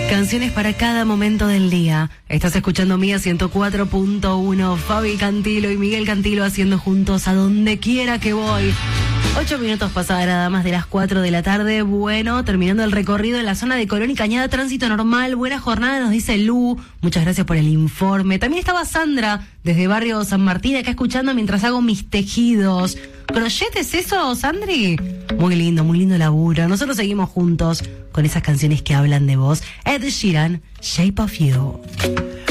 Canciones para cada momento del día. Estás escuchando Mía 104.1. Fabi Cantilo y Miguel Cantilo haciendo juntos A Donde Quiera Que Voy. 8 minutos pasadas nada más de las 4 de la tarde. Bueno, terminando el recorrido en la zona de Colón y Cañada, tránsito normal. Buena jornada, nos dice Lu. Muchas gracias por el informe. También estaba Sandra, desde Barrio San Martín, acá escuchando mientras hago mis tejidos. ¿Crochet es eso, Sandri? Muy lindo laburo. Nosotros seguimos juntos con esas canciones que hablan de vos. Ed Sheeran, Shape of You.